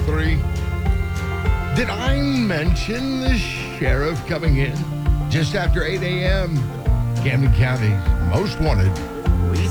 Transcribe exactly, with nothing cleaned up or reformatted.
three. Did I mention the sheriff coming in just after eight a.m.? Camden County's most wanted